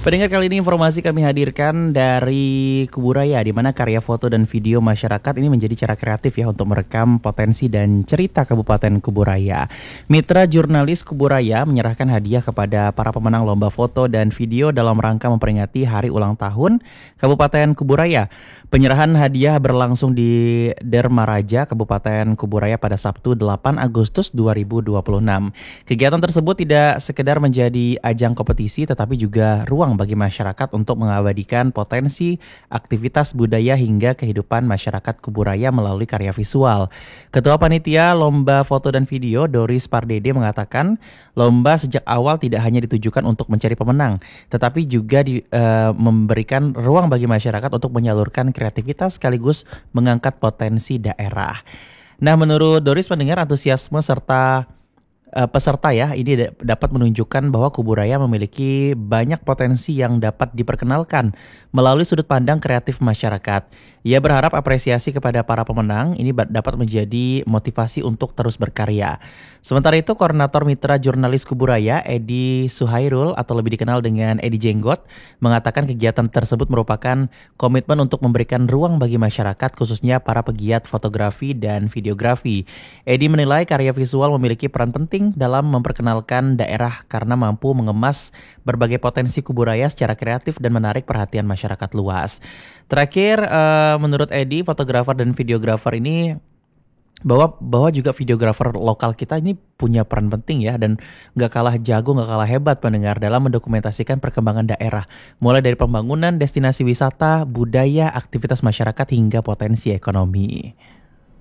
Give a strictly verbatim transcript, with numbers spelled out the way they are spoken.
Pendengar, kali ini informasi kami hadirkan dari Kuburaya, di mana karya foto dan video masyarakat ini menjadi cara kreatif ya untuk merekam potensi dan cerita Kabupaten Kuburaya. Mitra jurnalis Kuburaya menyerahkan hadiah kepada para pemenang lomba foto dan video dalam rangka memperingati hari ulang tahun Kabupaten Kuburaya. Penyerahan hadiah berlangsung di Dermaraja, Kabupaten Kuburaya pada Sabtu delapan Agustus dua ribu dua puluh enam. Kegiatan tersebut tidak sekedar menjadi ajang kompetisi, tetapi juga ruang bagi masyarakat untuk mengabadikan potensi aktivitas budaya hingga kehidupan masyarakat Kuburaya melalui karya visual. Ketua Panitia Lomba Foto dan Video, Doris Pardede, mengatakan lomba sejak awal tidak hanya ditujukan untuk mencari pemenang, tetapi juga di, uh, memberikan ruang bagi masyarakat untuk menyalurkan kreativitas sekaligus mengangkat potensi daerah. Nah, menurut Doris, pendengar, antusiasme serta Uh, peserta ya ini d- dapat menunjukkan bahwa Kuburaya memiliki banyak potensi yang dapat diperkenalkan melalui sudut pandang kreatif masyarakat. Ia berharap apresiasi kepada para pemenang ini ba- dapat menjadi motivasi untuk terus berkarya. Sementara itu, Koordinator Mitra Jurnalis Kuburaya, Edi Suhairul atau lebih dikenal dengan Edi Jenggot, mengatakan kegiatan tersebut merupakan komitmen untuk memberikan ruang bagi masyarakat, khususnya para pegiat fotografi dan videografi. Edi menilai karya visual memiliki peran penting dalam memperkenalkan daerah karena mampu mengemas berbagai potensi Kuburaya secara kreatif dan menarik perhatian masyarakat luas. Terakhir, uh, menurut Edi, fotografer dan videografer ini bahwa bahwa juga videografer lokal kita ini punya peran penting ya, dan nggak kalah jago, nggak kalah hebat pendengar dalam mendokumentasikan perkembangan daerah, mulai dari pembangunan, destinasi wisata, budaya, aktivitas masyarakat hingga potensi ekonomi.